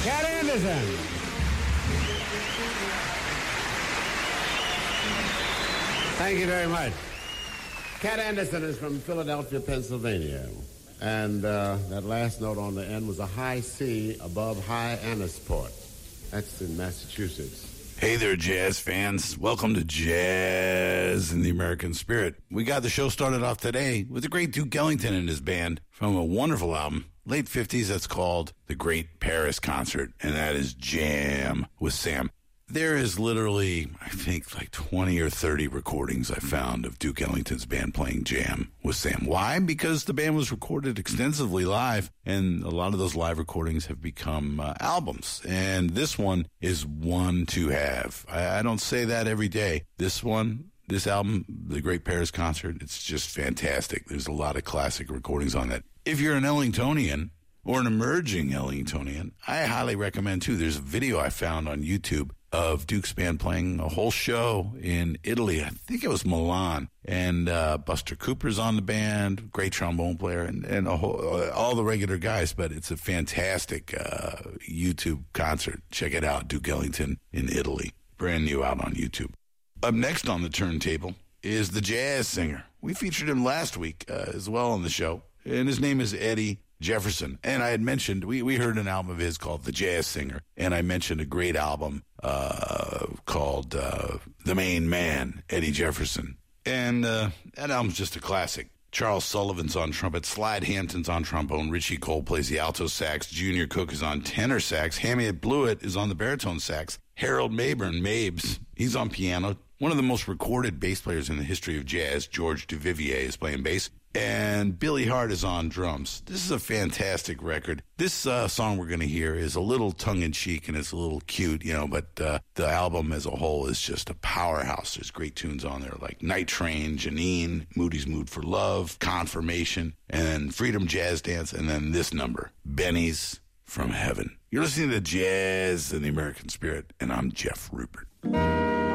Cat Anderson. Thank you very much. Cat Anderson is from Philadelphia, Pennsylvania. And that last note on the end was a high C above High Annisport. That's in Massachusetts. Hey there, jazz fans. Welcome to Jazz in the American Spirit. We got the show started off today with the great Duke Ellington and his band from a wonderful album, late 50s, that's called The Great Paris Concert, and that is Jam with Sam. There is literally, I think, like 20 or 30 recordings I found of Duke Ellington's band playing Jam with Sam. Why? Because the band was recorded extensively live, and a lot of those live recordings have become albums. And this one is one to have. I don't say that every day. This album, The Great Paris Concert, it's just fantastic. There's a lot of classic recordings on that. If you're an Ellingtonian or an emerging Ellingtonian, I highly recommend, too. There's a video I found on YouTube of Duke's band playing a whole show in Italy. I think it was Milan. And Buster Cooper's on the band, great trombone player, and all the regular guys. But it's a fantastic YouTube concert. Check it out, Duke Ellington in Italy. Brand new out on YouTube. Up next on the turntable is the jazz singer. We featured him last week as well on the show. And his name is Eddie Jefferson. And I had mentioned, we heard an album of his called The Jazz Singer. And I mentioned a great album called The Main Man, Eddie Jefferson. And that album's just a classic. Charles Sullivan's on trumpet, Slide Hampton's on trombone, Richie Cole plays the alto sax, Junior Cook is on tenor sax, Hamiet Blewett is on the baritone sax, Harold Mayburn, Mabes, he's on piano. One of the most recorded bass players in the history of jazz, George Duvivier, is playing bass. And Billy Hart is on drums. This is a fantastic record. This song we're going to hear is a little tongue-in-cheek and it's a little cute, but the album as a whole is just a powerhouse. There's great tunes on there like Night Train, Janine, Moody's Mood for Love, Confirmation, and Freedom Jazz Dance, and then this number, Benny's from Heaven. You're listening to Jazz in the American Spirit, and I'm Jeff Rupert.